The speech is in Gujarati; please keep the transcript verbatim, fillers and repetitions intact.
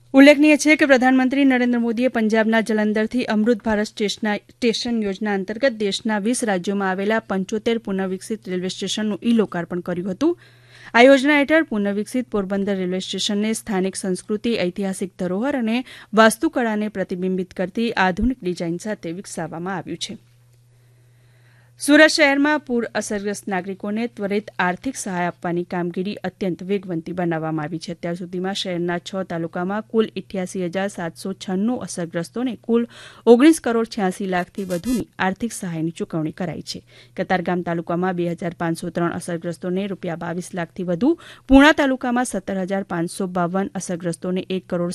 ઉલ્લેખનીય છે કે પ્રધાનમંત્રી નરેન્દ્ર મોદીએ પંજાબના જલંધરથી અમૃત ભારત સ્ટેશન યોજના અંતર્ગત દેશના વીસ રાજ્યોમાં આવેલા પંચોતેર પુનઃવિકસિત રેલવે સ્ટેશનનું ઈ લોકાર્પણ કર્યું હતું. આ યોજના હેઠળ પુનઃવિકસિત પોરબંદર રેલવે સ્ટેશનને સ્થાનિક સંસ્કૃતિ, ઐતિહાસિક ધરોહર અને વાસ્તુકળાને પ્રતિબિંબિત કરતી આધુનિક ડિઝાઇન સાથે વિકસાવવામાં આવ્યું છે. સુરત શહેરમાં પૂર અસરગ્રસ્ત નાગરિકોને ત્વરિત આર્થિક સહાય આપવાની કામગીરી અત્યંત વેગવંતી બનાવવામાં આવી છે. અત્યાર સુધીમાં શહેરના છ તાલુકામાં કુલ ઇઠ્યાસી હજાર સાતસો છન્નું અસરગ્રસ્તોને કુલ ઓગણીસ કરોડ છ્યાસી લાખથી વધુની આર્થિક સહાયની ચૂકવણી કરાઈ છે. કતારગામ તાલુકામાં બે હજાર પાંચસો ત્રણ અસરગ્રસ્તોને રૂપિયા બાવીસ લાખથી વધુ, પૂર્ણા તાલુકામાં સત્તર હજાર પાંચસો બાવન અસરગ્રસ્તોને એક કરોડ